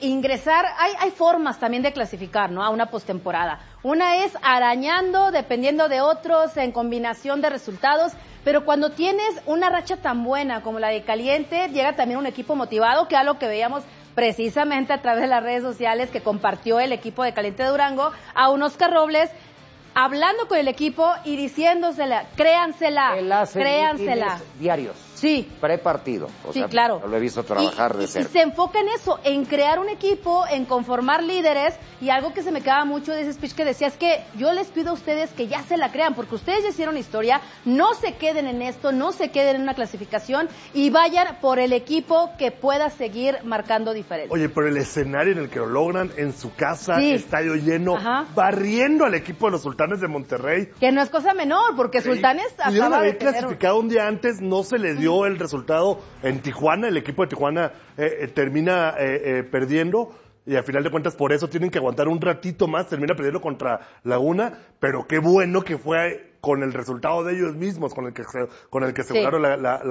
ingresar, hay formas también de clasificar, ¿no? A una postemporada. Una es arañando, dependiendo de otros, en combinación de resultados, pero cuando tienes una racha tan buena como la de Caliente, llega también un equipo motivado, que es lo que veíamos precisamente a través de las redes sociales que compartió el equipo de Caliente de Durango, a un Oscar Robles, hablando con el equipo y diciéndosela, créansela, créansela. Diarios. Sí. Prepartido. Sí, claro. Lo he visto trabajar de cerca. Y se enfoca en eso, en crear un equipo, en conformar líderes, y algo que se me quedaba mucho de ese speech que decía es que yo les pido a ustedes que ya se la crean, porque ustedes ya hicieron historia, no se queden en esto, no se queden en una clasificación y vayan por el equipo que pueda seguir marcando diferencia. Oye, pero el escenario en el que lo logran, en su casa, Sí. estadio lleno, barriendo al equipo de los Sultanes de Monterrey. Que no es cosa menor, porque Sultanes Pudieron acaba de haber tener... clasificado un día antes, no se le dio el resultado en Tijuana, el equipo de Tijuana termina perdiendo, y al final de cuentas por eso tienen que aguantar un ratito más, termina perdiendo contra Laguna, pero qué bueno que fue con el resultado de ellos mismos, con el que aseguraron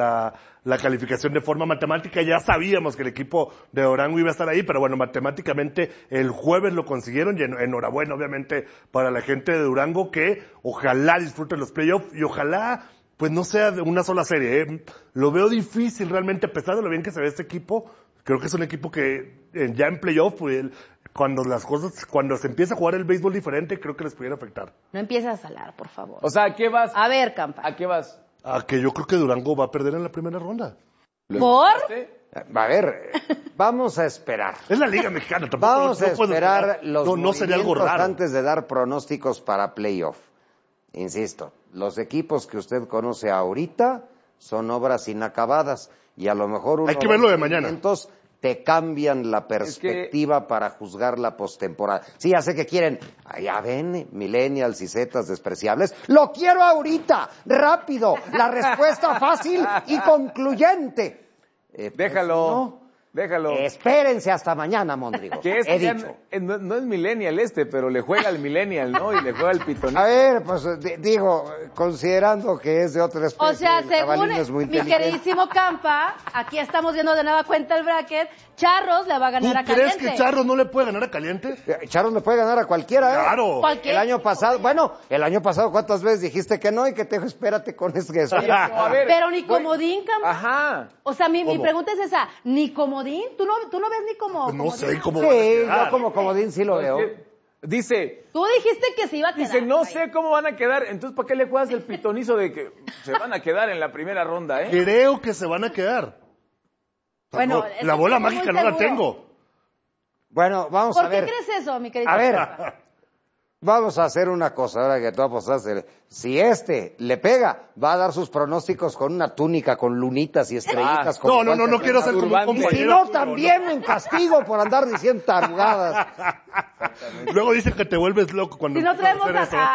la calificación de forma matemática. Ya sabíamos que el equipo de Durango iba a estar ahí, pero bueno, matemáticamente el jueves lo consiguieron, y enhorabuena obviamente para la gente de Durango, que ojalá disfruten los playoffs y ojalá pues no sea de una sola serie, ¿eh? Lo veo difícil realmente, a pesar de lo bien que se ve este equipo. Creo que es un equipo que ya en playoff, pues, cuando se empieza a jugar el béisbol diferente, creo que les pudiera afectar. No empieces a salar, por favor. O sea, ¿a qué vas? A ver, Campa. ¿A qué vas? A que yo creo que Durango va a perder en la primera ronda. ¿Por? A ver, vamos a esperar. Es la Liga Mexicana, tampoco. Vamos a esperar esperar los no sería algo movimientos raro antes de dar pronósticos para playoff. Insisto, los equipos que usted conoce ahorita son obras inacabadas, y a lo mejor hay que verlo de mañana. Te cambian la perspectiva para juzgar la postemporada. Sí, ya sé que quieren, ya ven, millennials y zetas despreciables. ¡Lo quiero ahorita! ¡Rápido! La respuesta fácil y concluyente. Déjalo. Déjalo. Espérense hasta mañana, Mondrigo. He dicho. No es millennial pero le juega al millennial, ¿no? Y le juega al pitonito. A ver, pues digo, considerando que es de otra especie. O sea, según es muy mi queridísimo Campa, aquí estamos viendo de nueva cuenta el bracket, Charros le va a ganar a Caliente. ¿Crees que Charros no le puede ganar a Caliente? Charros le puede ganar a cualquiera, ¿eh? Claro. Cualquier... El año pasado, ¿cuántas veces dijiste que no? Y que te dijo, espérate con eso. Pero ni comodín, Campa. Ajá. O sea, mi pregunta es esa, ¿ni comodín? ¿Tú no ves ni como Pues no comodín? sé cómo Sí, yo como comodín sí lo veo. Dice... Tú dijiste que se iba a quedar. Dice, no sé cómo van a quedar. Entonces, ¿para qué le juegas el pitonizo de que se van a quedar en la primera ronda, Creo que se van a quedar. Bueno, la bola mágica no la tengo. Bueno, vamos a ver. ¿Por qué crees eso, mi querido? A ver, vamos a hacer una cosa, ahora que tú apostaste. Si le pega, va a dar sus pronósticos con una túnica, con lunitas y estrellitas. No quiero ser como un compañero. Si no, también en castigo por andar diciendo tarugadas. Luego dicen que te vuelves loco cuando... Si no traemos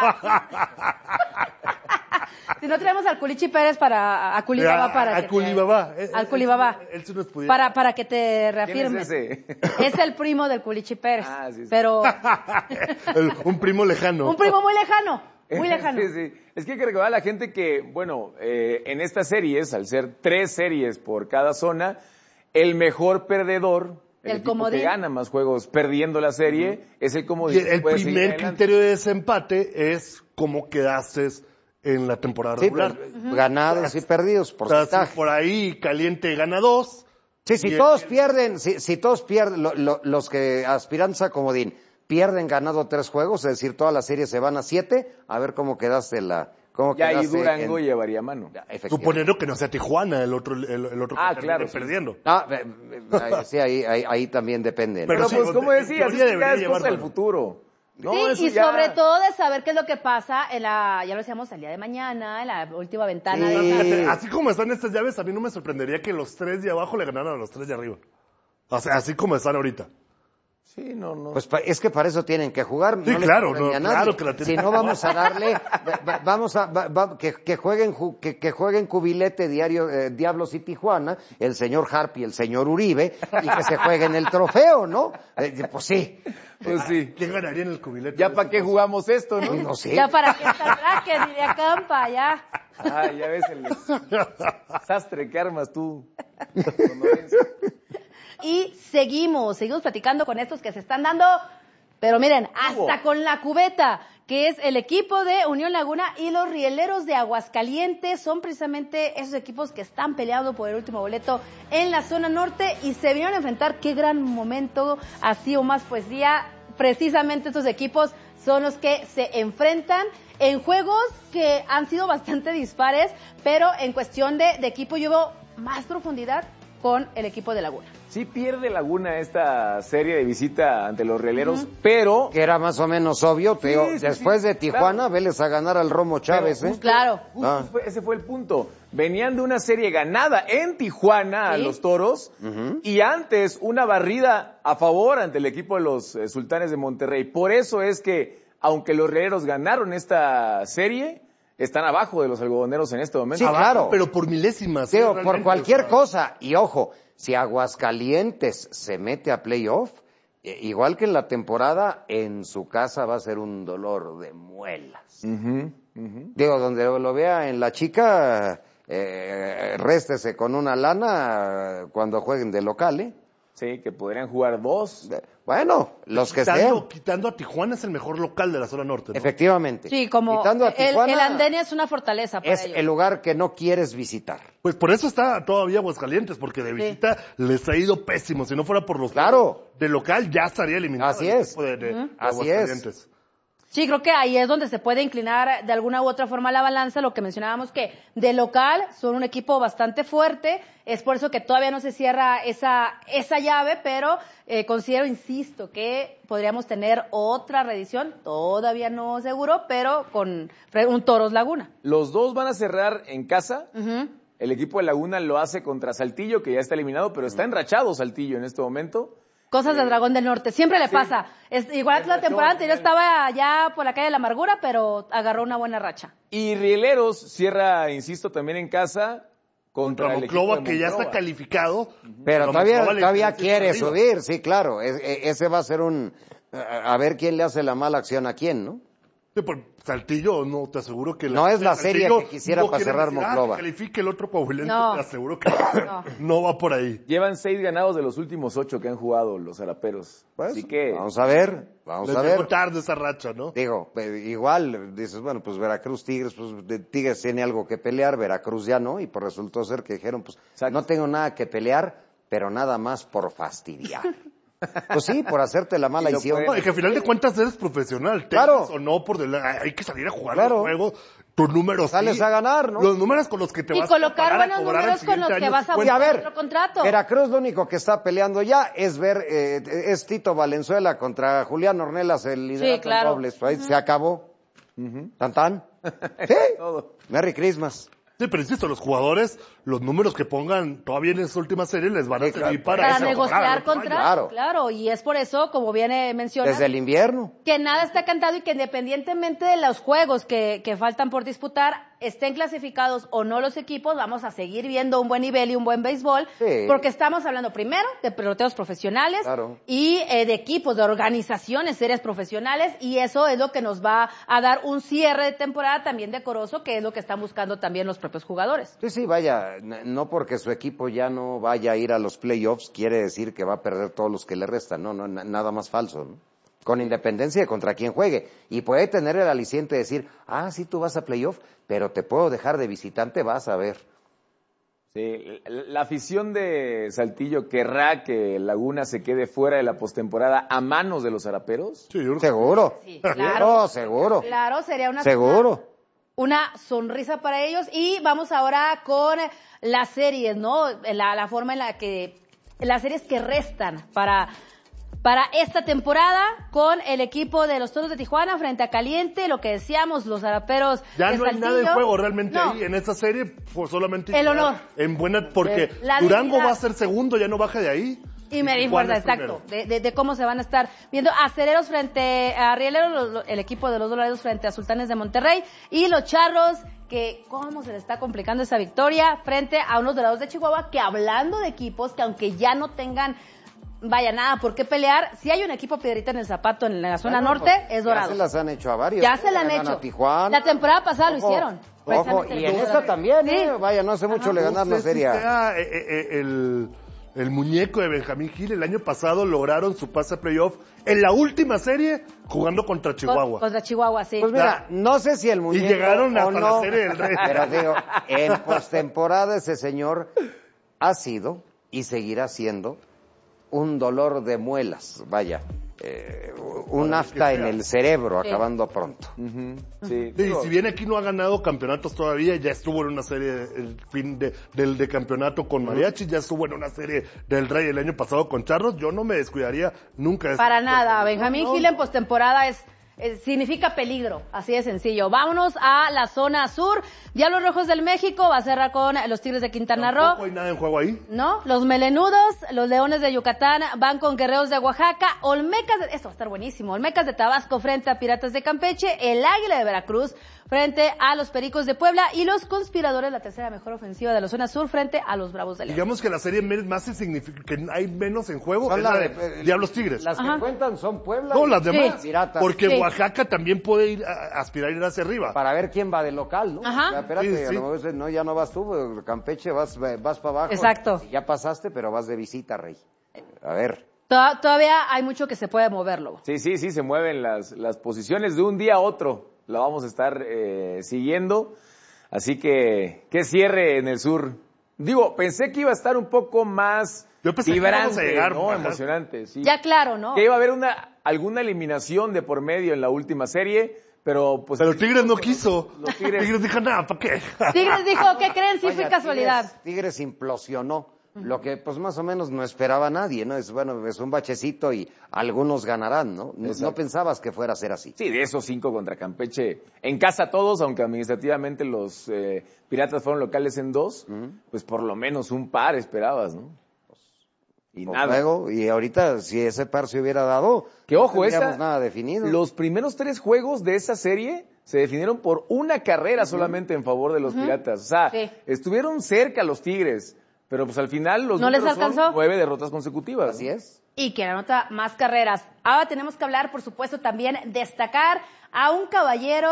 si no traemos al Culichi Pérez a Culibaba para a Culibaba. Al Culibaba. Él sí nos pudiera. Para que te reafirmes. ¿Quién es ese? Es el primo del Culichi Pérez. Sí. Pero... un primo lejano. Un primo muy lejano. Muy lejano. Sí. Es que hay que recordar a la gente que, bueno, en estas series, al ser 3 series por cada zona, el mejor perdedor, el equipo comodín que gana más juegos perdiendo la serie, es el comodín. Y el primer criterio de desempate es cómo quedaste en la temporada regular. Ganados y perdidos, porcentaje. O sea, si por ahí Caliente gana 2. Sí, si todos pierden, los que aspirantes a comodín pierden ganado 3 juegos, es decir, toda la serie se van a 7, a ver cómo quedaste Ya ahí Durango llevaría mano. Suponiendo que no sea Tijuana el otro claro, perdiendo. Sí, ahí también depende. Pero pues, como decías, ya es cosa del mano. futuro. No, sí, y sobre todo de saber qué es lo que pasa ya lo decíamos el día de mañana, en la última ventana. Sí. Así como están estas llaves, a mí no me sorprendería que los 3 de abajo le ganaran a los 3 de arriba. O sea, así como están ahorita. Sí, no. Pues es que para eso tienen que jugar. Sí, no claro que la tienen. Si no vamos a darle, que jueguen cubilete diario, Diablos y Tijuana, el señor Harp y el señor Uribe, y que se jueguen el trofeo, ¿no? Pues sí. Pues sí. ¿Quién ganaría en el cubilete? ¿Ya para qué jugamos esto, no? No sé. Ya para qué está el bracket, diría Campa, ya. Ya ves el sastre que armas tú. y seguimos platicando con estos que se están dando, pero miren, hasta con la cubeta, que es el equipo de Unión Laguna y los Rieleros de Aguascalientes. Son precisamente esos equipos que están peleando por el último boleto en la zona norte y se vinieron a enfrentar. Qué gran momento, así o más poesía. Precisamente estos equipos son los que se enfrentan en juegos que han sido bastante dispares, pero en cuestión de equipo yo veo más profundidad con el equipo de Laguna. Sí pierde Laguna esta serie de visita ante los Rieleros, pero... Que era más o menos obvio, pero después de Tijuana, claro. Vélez a ganar al Romo Chávez, Pero, ¿eh? Claro. Ese fue el punto. Venían de una serie ganada en Tijuana a los Toros y antes una barrida a favor ante el equipo de los Sultanes de Monterrey. Por eso es que, aunque los Rieleros ganaron esta serie, están abajo de los algodoneros en este momento. Sí, claro. Pero por milésimas. Digo, realmente, por cualquier cosa. Y ojo, si Aguascalientes se mete a playoff, igual que en la temporada, en su casa va a ser un dolor de muelas. Digo, donde lo vea en la chica, réstese con una lana cuando jueguen de local, ¿eh? Sí, que podrían jugar 2. Bueno, los que sean. Quitando a Tijuana es el mejor local de la zona norte, ¿no? Efectivamente. Sí, como Quitando a Tijuana, el andén es una fortaleza para es ellos. el lugar que no quieres visitar. Pues por eso está todavía Aguascalientes, porque de visita les ha ido pésimo. Si no fuera por los Claro. de local, ya estaría eliminado. Así el es. equipo de Así Aguascalientes. Sí, creo que ahí es donde se puede inclinar de alguna u otra forma la balanza, lo que mencionábamos que de local son un equipo bastante fuerte, es por eso que todavía no se cierra esa llave, pero considero, insisto, que podríamos tener otra reedición, todavía no seguro, pero con un Toros Laguna. Los dos van a cerrar en casa. El equipo de Laguna lo hace contra Saltillo, que ya está eliminado, pero está enrachado Saltillo en este momento. Cosas del Dragón del Norte, siempre le pasa. Igual que la temporada anterior estaba ya por la calle de la amargura, pero agarró una buena racha. Y Rieleros cierra, insisto, también en casa contra el equipo de Monclova, que ya está Monclova. calificado. Pero todavía Monclova quiere arriba. subir, sí, claro. Ese va a ser a ver quién le hace la mala acción a quién, ¿no? Sí, por Saltillo, no, te aseguro que... No es la serie Saltillo que quisiera no para quiere cerrar decir, Monclova. que califique el otro Coahuilense, No. te aseguro que no va por ahí. Llevan 6 ganados de los últimos 8 que han jugado los Araperos. Pues, Así que... vamos a ver. Les llegó tarde esa racha, ¿no? Digo, igual, dices, bueno, pues Veracruz, Tigres, pues Tigres tiene algo que pelear, Veracruz ya no, y pues resultó ser que dijeron, pues no tengo nada que pelear, pero nada más por fastidiar. Pues sí, por hacerte la mala edición. No, y que al final de cuentas eres profesional, Claro. tengas o no, hay que salir a jugar Claro. los juegos, tus números Sales sí. a ganar, ¿no? Los números con los que te Y vas colocar a pagar buenos a cobrar números el con los siguiente que año. vas a Pues, buscar ver, otro contrato. Veracruz lo único que está peleando ya es ver, es Tito Valenzuela contra Julián Ornelas, el liderato Sí, claro. en dobles. Ahí se acabó. Tan tan. Sí. Todo. Merry Christmas. Sí, pero insisto, los jugadores, los números que pongan todavía en esa última serie les van a Sí, servir claro. Para eso, negociar claro, contrato, Claro. claro, y es por eso, como bien mencionas, Desde el invierno. que nada está cantado y que independientemente de los juegos que faltan por disputar, estén clasificados o no los equipos, vamos a seguir viendo un buen nivel y un buen béisbol, Sí. porque estamos hablando primero de peloteros profesionales Claro. y de equipos, de organizaciones serias profesionales, y eso es lo que nos va a dar un cierre de temporada también decoroso, que es lo que están buscando también los propios jugadores. Sí, vaya, no porque su equipo ya no vaya a ir a los playoffs quiere decir que va a perder todos los que le restan, no, nada más falso, ¿no? Con independencia de contra quién juegue. Y puede tener el aliciente de decir, sí, tú vas a playoff, pero te puedo dejar de visitante, vas a ver. Sí, la afición de Saltillo querrá que Laguna se quede fuera de la postemporada a manos de los Araperos. Sí, yo creo que- Seguro. Sí, claro. No, seguro. Claro, sería Seguro. una sonrisa para ellos. Y vamos ahora con las series, ¿no? La forma en la que las series que restan para esta temporada con el equipo de los Toros de Tijuana frente a Caliente, lo que decíamos, los Araperos Ya de no hay Saltillo. nada en juego realmente No. ahí en esta serie, pues solamente El honor. en buena, porque La Durango dignidad. va a ser segundo, ya no baja de ahí. Y me Tijuana importa, es exacto, de cómo se van a estar viendo Acereros frente a Rieleros, el equipo de los Dorados frente a Sultanes de Monterrey, y los Charros, que cómo se les está complicando esa victoria frente a unos Dorados de Chihuahua, que hablando de equipos que aunque ya no tengan, vaya, nada por qué pelear, si hay un equipo piedrita en el zapato en la zona Bueno, norte, pues, es Dorados. Ya se las han hecho a varios. Ya se la han Le ganan hecho. a Tijuana. La temporada pasada lo Ojo, hicieron. Ojo, precisamente y los en esta Dorados. también, Sí. Vaya, no hace mucho le No ganaron sé si serie. sea, el muñeco de Benjamín Gil. El año pasado lograron su pase a playoff en la última serie jugando contra Chihuahua. Contra Chihuahua, sí. Pues mira, no sé si el muñeco Y llegaron o hasta no, la serie del Rey. pero digo, en postemporada ese señor ha sido y seguirá siendo un dolor de muelas, vaya, un afta en el cerebro, acabando pronto. Sí, Y si bien aquí no ha ganado campeonatos todavía, ya estuvo en una serie el fin del campeonato con Mariachi, ya estuvo en una serie del Rey el año pasado con Charros. Yo no me descuidaría nunca. Para nada, Benjamín Gil en postemporada significa peligro, así de sencillo. Vámonos a la zona sur. Diablos Rojos del México va a cerrar con los Tigres de Quintana Roo. ¿Tampoco hay nada en juego ahí? No, los Melenudos, los Leones de Yucatán van con Guerreros de Oaxaca, esto va a estar buenísimo, Olmecas de Tabasco frente a Piratas de Campeche, el Águila de Veracruz frente a los Pericos de Puebla y los Conspiradores, la tercera mejor ofensiva de la zona sur, frente a los Bravos de León. Digamos que la serie más significa que hay menos en juego Son es la de Diablos Tigres. Las que cuentan son Puebla. No, las demás. Piratas. Porque Sí. Oaxaca también puede aspirar a ir hacia arriba. Para ver quién va de local, ¿no? Ajá. Ya, espérate, Sí, sí. a lo mejor no, ya no vas tú, Campeche, vas para abajo. Exacto. Ya pasaste, pero vas de visita, Rey. A ver. Todavía hay mucho que se puede moverlo. Sí, se mueven las posiciones de un día a otro. La vamos a estar siguiendo. Así que cierre en el sur. Digo, pensé que iba a estar un poco más Yo pensé que íbamos vibrante, a llegar, ¿no? ajá. Emocionante. Sí. Ya claro, ¿no? Que iba a haber alguna eliminación de por medio en la última serie, pero pues... Pero Tigres no quiso. Los Tigres- Tigres dijo, nada, ¿para qué? Tigres dijo, ¿qué creen? Sí fue Vaya, casualidad. Tigres implosionó. Lo que pues más o menos no esperaba nadie, ¿no? Es un bachecito y algunos ganarán, ¿no? No pensabas que fuera a ser así. Sí, de esos 5 contra Campeche, en casa todos, aunque administrativamente los Piratas fueron locales en 2, pues por lo menos un par esperabas, ¿no? Y Pues nada. luego, y ahorita, si ese par se hubiera dado, Que ojo, no tendríamos nada definido. los primeros 3 juegos de esa serie se definieron por una carrera solamente en favor de los Piratas. O sea, Sí. estuvieron cerca los Tigres, pero pues al final los ¿No les números son alcanzó? 9 derrotas consecutivas. Así es. Y que anota más carreras. Ahora tenemos que hablar, por supuesto, también destacar a un caballero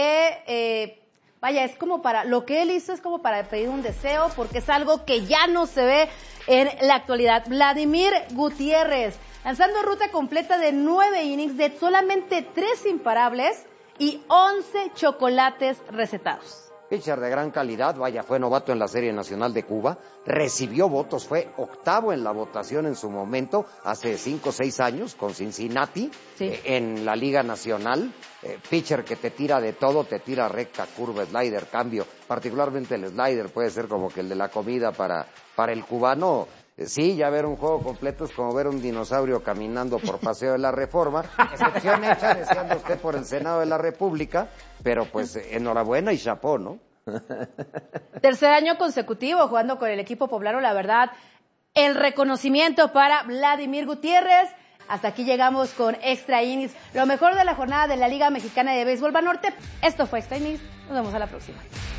que, es como lo que él hizo es como para pedir un deseo, porque es algo que ya no se ve en la actualidad. Vladimir Gutiérrez, lanzando ruta completa de 9 innings, de solamente 3 imparables y 11 chocolates recetados. Pitcher de gran calidad, fue novato en la Serie Nacional de Cuba, recibió votos, fue octavo en la votación en su momento, hace 5 o 6 años, con Cincinnati, Sí. en la Liga Nacional. Pitcher que te tira de todo, te tira recta, curva, slider, cambio, particularmente el slider puede ser como que el de la comida para el cubano. Sí, ya ver un juego completo es como ver un dinosaurio caminando por Paseo de la Reforma. Excepción hecha, deseando usted por el Senado de la República, pero pues enhorabuena y chapó, ¿no? Tercer año consecutivo jugando con el equipo poblano, la verdad, el reconocimiento para Vladimir Gutiérrez. Hasta aquí llegamos con Extra Innings, lo mejor de la jornada de la Liga Mexicana de Béisbol Banorte. Esto fue Extra Innings, nos vemos a la próxima.